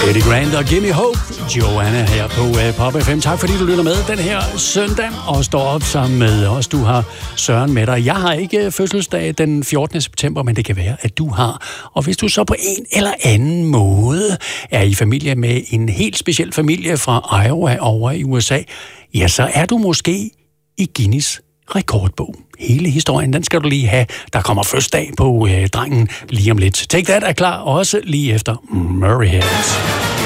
Eddie Grant og Gimme Hope. Joanna her på Pop FM. Tak fordi du lytter med den her søndag og står op sammen med os. Du har Søren med dig. Jeg har ikke fødselsdag den 14. september, men det kan være, at du har. Og hvis du så på en eller anden måde er i familie med en helt speciel familie fra Iowa over i USA, ja, så er du måske i Guinness rekordbog. Hele historien, den skal du lige have. Der kommer fødselsdag på drengen lige om lidt. Take That er klar også lige efter Murray Head.